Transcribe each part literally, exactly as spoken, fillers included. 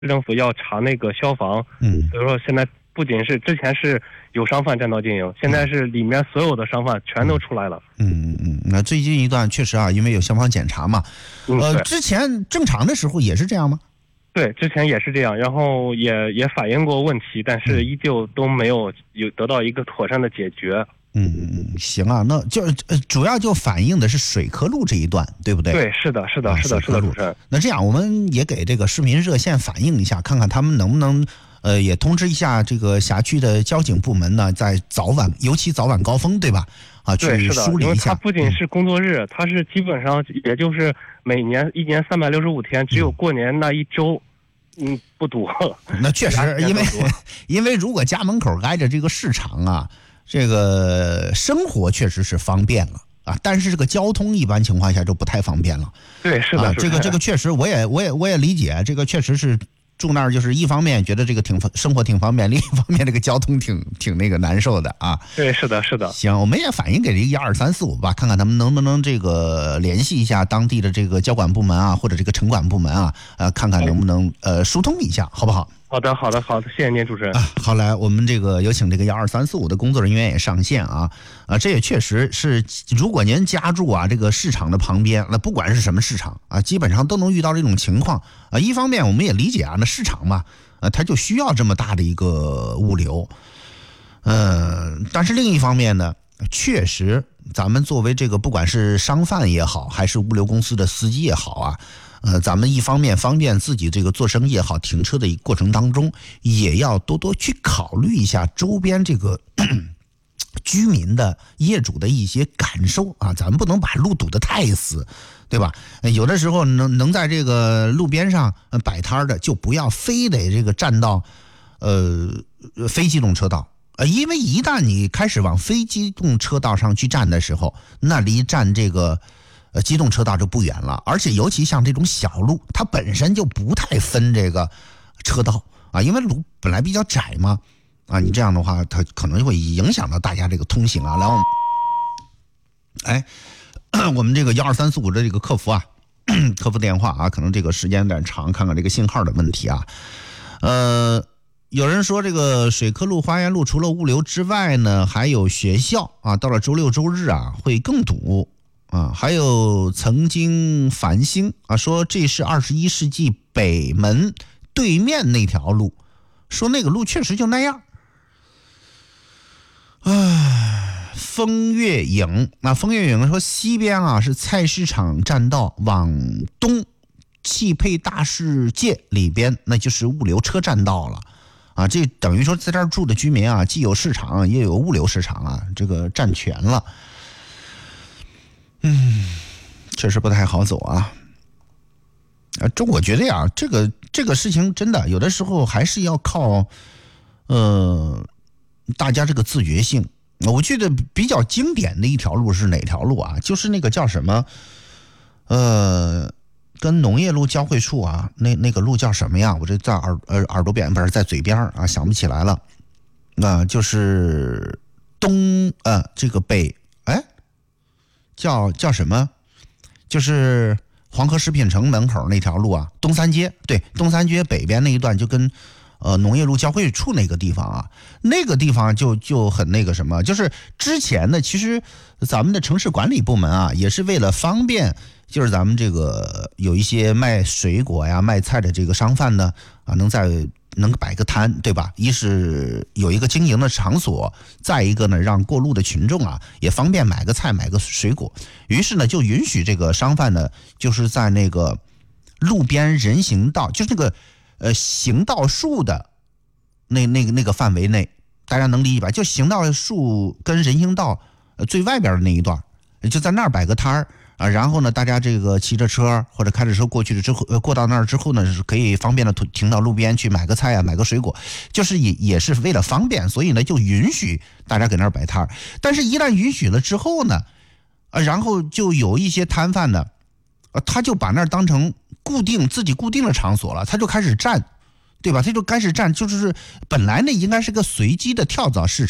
市政府要查那个消防， 嗯， 所以说现在不仅是之前是有商贩占道经营，现在是里面所有的商贩全都出来了。 嗯嗯嗯，那最近一段确实啊，因为有消防检查嘛，呃， 嗯、 之前正常的时候也是这样吗？ 对，之前也是这样，然后也也反映过问题，但是依旧都没有有得到一个妥善的解决。 嗯嗯嗯，行啊，那就呃主要就反映的是水科路这一段，对不对？ 对，是的，是的， 啊、 是的，是的，主持人。 那这样我们也给这个市民热线反映一下，看看他们能不能呃也通知一下这个辖区的交警部门呢，在早晚尤其早晚高峰，对吧？啊，去梳理一下。 因为它不仅是工作日，嗯、它是基本上也就是每年一年三百六十五天，只有过年那一周。嗯，不堵。 那确实，因为因为如果家门口挨着这个市场啊，这个生活确实是方便了啊，但是这个交通一般情况下就不太方便了。 对，是的， 啊、这个这个确实，我也我也我也理解，这个确实是住那儿，就是一方面觉得这个挺生活挺方便，另一方面这个交通挺挺那个难受的啊。 对，是的，是的。 行，我们也反映给这个一二三四五吧，看看他们能不能这个联系一下当地的这个交管部门啊，或者这个城管部门啊，呃，看看能不能呃疏通一下，好不好？ 好的，好的，好的，谢谢您，主持人。 啊，好，来，我们这个有请这个幺二三四五的工作人员也上线啊，啊，这也确实是，如果您家住啊这个市场的旁边，那不管是什么市场啊，基本上都能遇到这种情况啊。一方面我们也理解啊，那市场嘛，呃，它就需要这么大的一个物流，呃，但是另一方面呢，确实咱们作为这个不管是商贩也好，还是物流公司的司机也好啊。呃，咱们一方面方便自己这个做生意也好，停车的过程当中，也要多多去考虑一下周边这个居民的业主的一些感受啊，咱们不能把路堵得太死，对吧？有的时候能能在这个路边上摆摊的，就不要非得这个占到呃非机动车道。呃，因为一旦你开始往非机动车道上去站的时候，那离站这个呃，机动车道就不远了，而且尤其像这种小路，它本身就不太分这个车道啊，因为路本来比较窄嘛，啊，你这样的话，它可能会影响到大家这个通行啊。然后，哎，我们这个幺二三四五的这个客服啊，客服电话啊，可能这个时间有点长，看看这个信号的问题啊。呃，有人说这个水科路、花园路除了物流之外呢，还有学校啊，到了周六周日啊会更堵。啊，还有曾经繁星啊说这是二十一世纪北门对面那条路，说那个路确实就那样。唉，风月影，那风月影说西边啊是菜市场占道，往东汽配大世界里边那就是物流车占道了。啊，这等于说在这儿住的居民啊，既有市场也有物流市场啊，这个占全了。嗯，确实不太好走啊。啊，这我觉得呀，这个这个事情真的有的时候还是要靠，呃，大家这个自觉性。我记得比较经典的一条路是哪条路啊？就是那个叫什么，呃，跟农业路交汇处啊，那那个路叫什么呀？我这在耳耳耳朵边不是在嘴边啊，想不起来了。那、呃、就是东呃这个北哎。叫叫什么？就是黄河食品城门口那条路啊，东三街，对，东三街北边那一段就跟呃农业路交汇处那个地方啊，那个地方就就很那个什么，就是之前呢，其实咱们的城市管理部门啊，也是为了方便，就是咱们这个有一些卖水果呀、卖菜的这个商贩呢，啊，能在能摆个摊，对吧？一是有一个经营的场所，再一个呢，让过路的群众啊也方便买个菜、买个水果。于是呢，就允许这个商贩呢，就是在那个路边人行道，就是那个呃行道树的那那个那个范围内，大家能理解吧？就行道树跟人行道呃最外边的那一段，就在那儿摆个摊儿。啊，然后呢，大家这个骑着车或者开着车过去了之后，呃，过到那儿之后呢，是可以方便的停到路边去买个菜啊，买个水果，就是也也是为了方便，所以呢，就允许大家给那儿摆摊儿。但是，一旦允许了之后呢，啊，然后就有一些摊贩呢，啊，他就把那儿当成固定自己固定的场所了，他就开始站，对吧？他就开始站，就是本来呢应该是个随机的跳蚤市场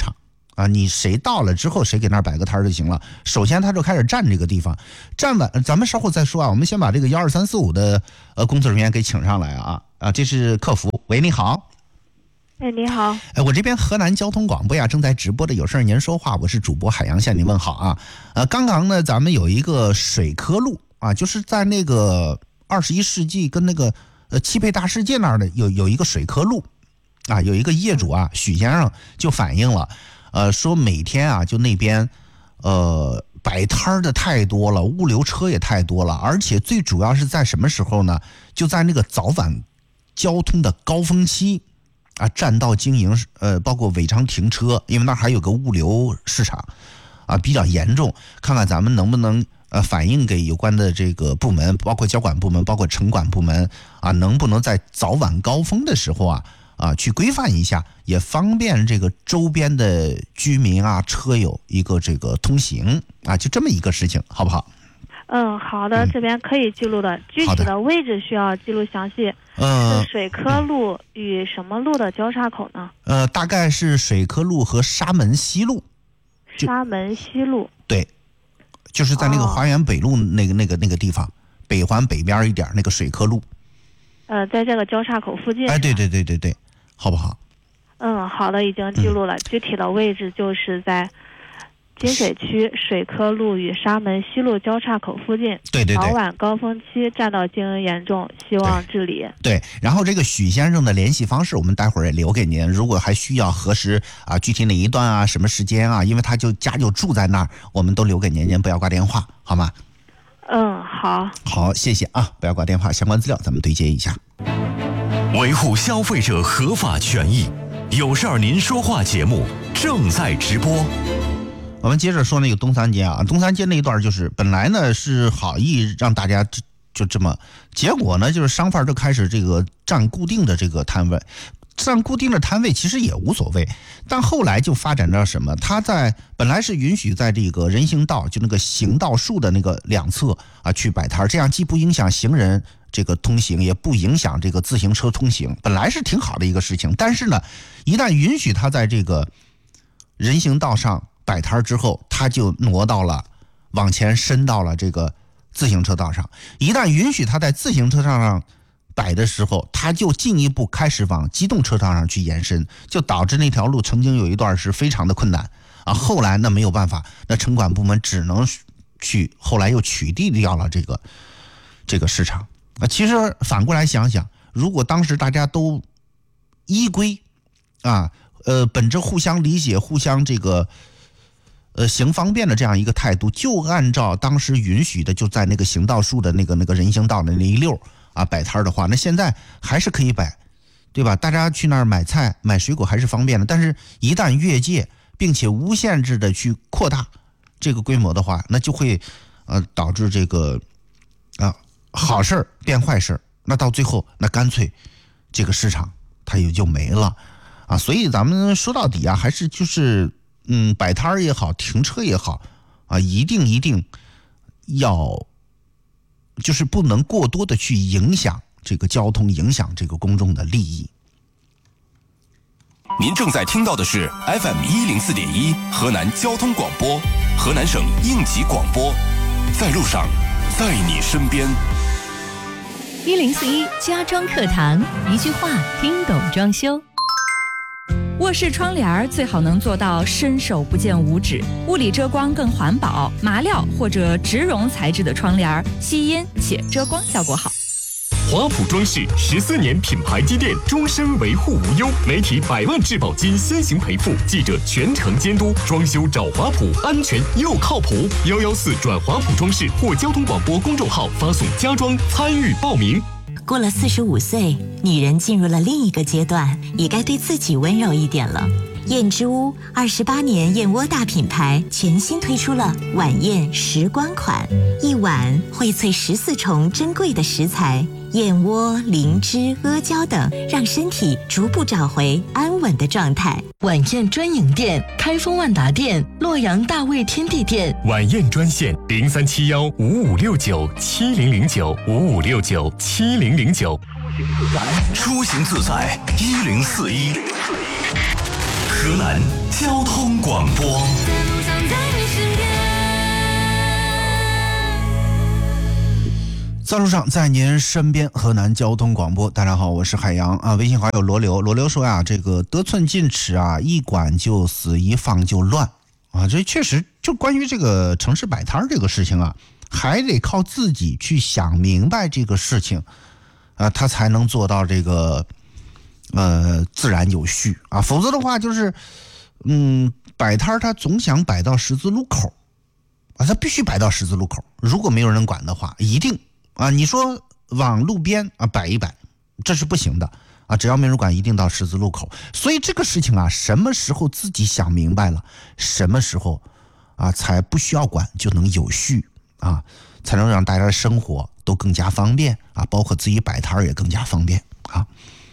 啊，你谁到了之后，谁给那儿摆个摊就行了。首先他就开始站这个地方，站完咱们稍后再说啊。我们先把这个幺二三四五的呃工作人员给请上来啊啊，这是客服。喂，你好。 哎，你好。 哎，我这边河南交通广播呀正在直播的有事您说话，我是主播海洋，向你问好啊。呃，刚刚呢，咱们有一个水科路啊，就是在那个二十一世纪跟那个呃汽配大世界那儿的有有一个水科路啊，有一个业主啊，许先生就反映了。呃，说每天啊，就那边，呃，摆摊的太多了，物流车也太多了，而且最主要是在什么时候呢？就在那个早晚交通的高峰期，啊，占道经营，呃，包括违章停车，因为那还有个物流市场，啊，比较严重。看看咱们能不能呃反映给有关的这个部门，包括交管部门，包括城管部门啊，能不能在早晚高峰的时候啊。啊，去规范一下，也方便这个周边的居民啊、车友一个这个通行啊，就这么一个事情，好不好？ 嗯，好的，嗯、这边可以记录的，具体的位置需要记录详细。呃，是水科路与什么路的交叉口呢？ 呃，大概是水科路和沙门西路。 沙门西路。对， 就是在那个华园北路那个、哦、那个那个地方，北环北边一点那个水科路。 呃，在这个交叉口附近。 哎，对对对对对。好不好？ 嗯，好的，已经记录了。嗯、具体的位置就是在金水区水科路与沙门西路交叉口附近。 对对对。 早晚高峰期占道经营严重，希望治理。 对。对，然后这个许先生的联系方式，我们待会儿也留给您。如果还需要核实啊，具体哪一段啊，什么时间啊，因为他就家就住在那儿，我们都留给您，您不要挂电话，好吗？ 嗯，好。 好，谢谢啊，不要挂电话，相关资料咱们对接一下。 维护消费者合法权益，有事儿您说话节目正在直播。 我们接着说那个东三街啊，东三街那一段就是本来呢是好意让大家就这么，结果呢就是商贩就开始这个占固定的这个摊位，占固定的摊位其实也无所谓，但后来就发展到什么？他在本来是允许在这个人行道就那个行道树的那个两侧啊去摆摊，这样既不影响行人这个通行，也不影响这个自行车通行，本来是挺好的一个事情。但是呢，一旦允许他在这个人行道上摆摊之后，他就挪到了往前伸到了这个自行车道上。一旦允许他在自行车道上摆的时候，他就进一步开始往机动车道上去延伸，就导致那条路曾经有一段是非常的困难啊。后来那没有办法，那城管部门只能去，后来又取缔掉了这个这个市场。啊，其实反过来想想，如果当时大家都依规啊，呃，本着互相理解、互相这个呃行方便的这样一个态度，就按照当时允许的，就在那个行道树的那个那个人行道的那一溜啊摆摊的话，那现在还是可以摆，对吧？大家去那儿买菜、买水果还是方便的。但是，一旦越界，并且无限制的去扩大这个规模的话，那就会呃导致这个啊。好事变坏事，那到最后那干脆这个市场它也就没了啊。所以咱们说到底啊，还是就是嗯摆摊也好，停车也好啊，一定一定要就是不能过多的去影响这个交通，影响这个公众的利益。 您正在听到的是 F M 一零四点一河南交通广播，河南省应急广播，在路上，在你身边。 一零四一家装课堂，一句话听懂装修。卧室窗帘最好能做到伸手不见五指，物理遮光更环保，麻料或者植绒材质的窗帘吸音且遮光效果好。 华普装饰十四年品牌积淀，终身维护无忧，媒体百万质保金先行赔付，记者全程监督，装修找华普，安全又靠谱。幺幺四转华普装饰或交通广播公众号发送家装参与报名。 过了四十五岁，女人进入了另一个阶段，也该对自己温柔一点了。燕之屋二十八年燕窝大品牌全新推出了晚宴时光款，一碗荟萃十四重珍贵的食材，燕窝、灵芝、阿胶等，让身体逐步找回安稳的状态。 晚宴专营店：开封万达店、洛阳大味天地店。 晚宴专线：零三七幺五五六九七零零九五五六九七零零九。 出行自在一零四一。 河南交通广播。 在路上，在您身边，河南交通广播。大家好，我是海洋啊。微信好友罗流，罗流说呀、啊，这个得寸进尺啊，一管就死，一放就乱啊。这确实，就关于这个城市摆摊这个事情啊，还得靠自己去想明白这个事情啊，他才能做到这个呃自然有序啊。否则的话，就是嗯，摆摊他总想摆到十字路口啊，他必须摆到十字路口。如果没有人管的话，一定。啊，你说往路边啊摆一摆，这是不行的啊！只要没人管，一定到十字路口。所以这个事情啊，什么时候自己想明白了，什么时候啊才不需要管，就能有序啊，才能让大家的生活都更加方便啊，包括自己摆摊也更加方便啊。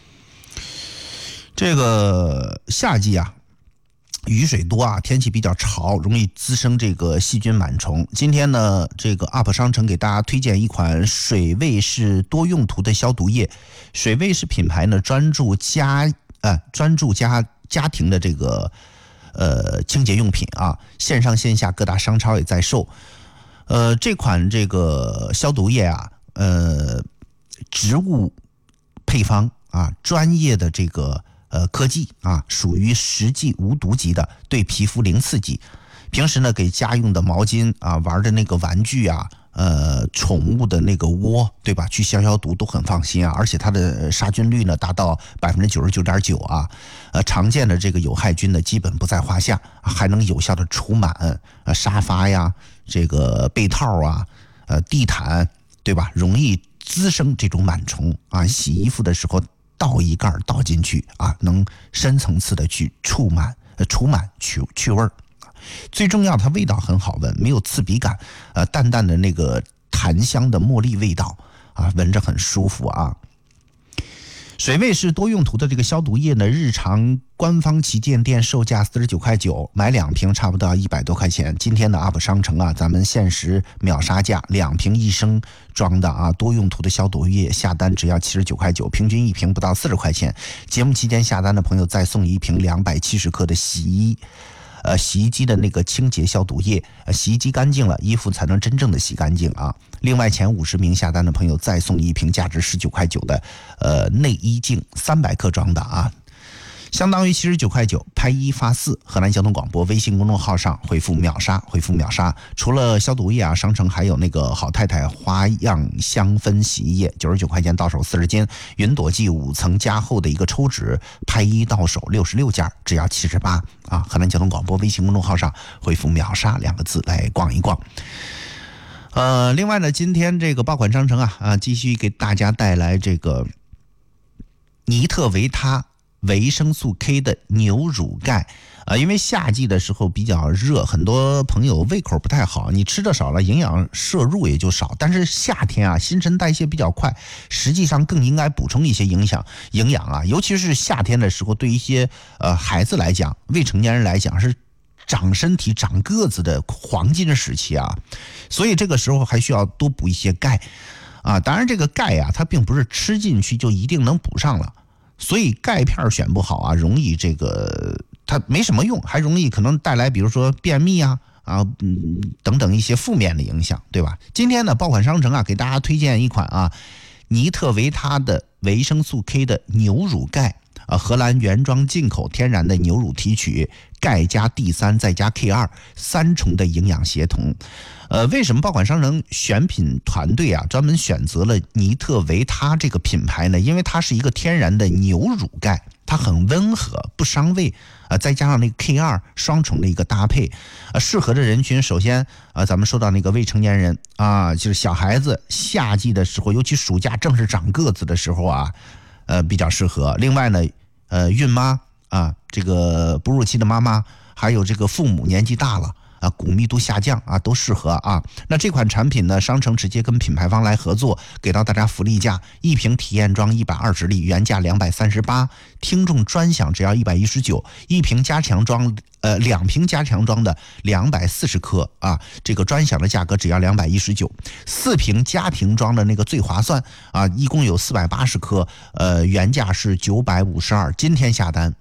这个夏季啊，雨水多啊，天气比较潮，容易滋生这个细菌螨虫。今天呢，这个 U P 商城给大家推荐一款水卫士多用途的消毒液。水卫士品牌呢，专注家呃专注家家庭的这个呃清洁用品啊，线上线下各大商超也在售。呃，这款这个消毒液啊，呃，植物配方啊，专业的这个。呃，科技啊，属于实际无毒级的，对皮肤零刺激。平时呢，给家用的毛巾啊，玩的那个玩具啊，呃，宠物的那个窝，对吧？去消消毒都很放心啊。而且它的杀菌率呢，达到百分之九十九点九啊。呃，常见的这个有害菌呢，基本不在话下，还能有效的除螨。呃，沙发呀，这个被套啊，呃，地毯，对吧？容易滋生这种螨虫啊。洗衣服的时候。倒一盖倒进去啊，能深层次的去除螨、呃除螨、去去味儿。最重要，它味道很好闻，没有刺鼻感，呃，淡淡的那个檀香的茉莉味道啊，闻着很舒服啊。水卫士多用途的这个消毒液呢，日常官方旗舰店售价四十九块九，买两瓶差不多要一百多块钱。今天的 U P 商城啊，咱们限时秒杀价，两瓶一升装的啊多用途的消毒液下单只要七十九块九，平均一瓶不到四十块钱。节目期间下单的朋友再送一瓶两百七十克的洗衣。呃，洗衣机的那个清洁消毒液，呃，洗衣机干净了，衣服才能真正的洗干净啊。另外，前五十名下单的朋友再送一瓶价值十九块九的呃内衣镜三百克装的啊，相当于七十九块九，拍一发四。河南交通广播微信公众号上回复秒杀，回复秒杀。除了消毒液啊，商城还有那个好太太花样香氛洗衣液，九十九块钱到手四十斤，云朵记五层加厚的一个抽纸，拍一到手六十六件，只要七十八啊。河南交通广播微信公众号上回复秒杀两个字来逛一逛。呃，另外呢，今天这个爆款商城啊啊，继续给大家带来这个尼特维他维生素 K 的牛乳钙啊，因为夏季的时候比较热，很多朋友胃口不太好，你吃的少了，营养摄入也就少。但是夏天啊，新陈代谢比较快，实际上更应该补充一些营养营养啊，尤其是夏天的时候，对一些呃孩子来讲，未成年人来讲是长身体、长个子的黄金时期啊，所以这个时候还需要多补一些钙啊。当然，这个钙啊，它并不是吃进去就一定能补上了。所以钙片选不好啊，容易这个它没什么用，还容易可能带来比如说便秘啊啊嗯等等一些负面的影响，对吧？今天呢，爆款商城啊给大家推荐一款啊尼特维他的维生素 K 的牛乳钙啊，荷兰原装进口天然的牛乳提取，钙加 D 三 再加 K 二 三重的营养协同。呃，为什么爆款商城选品团队啊专门选择了尼特维他这个品牌呢？因为它是一个天然的牛乳钙，它很温和，不伤胃啊、呃，再加上那个 K 二 双重的一个搭配啊、呃，适合的人群首先啊、呃，咱们说到那个未成年人啊，就是小孩子，夏季的时候，尤其暑假正是长个子的时候啊，呃，比较适合。另外呢，呃，孕妈啊，这个哺乳期的妈妈，还有这个父母年纪大了。啊，骨密度下降啊，都适合啊。那这款产品呢，商城直接跟品牌方来合作，给到大家福利价，一瓶体验装一百二十粒，原价两百三十八，听众专享只要一百一十九，一瓶加强装，呃，两瓶加强装的两百四十克啊，这个专享的价格只要两百一十九，四瓶家庭装的那个最划算啊，一共有四百八十克，呃，原价是九百五十二，今天下单。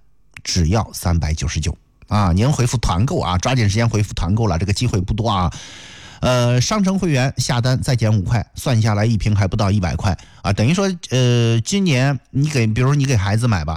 只要三百九十九啊！您回复团购啊，抓紧时间回复团购了，这个机会不多啊。呃，商城会员下单再减五块，算下来一瓶还不到一百块啊，等于说呃，今年你给，比如你给孩子买吧。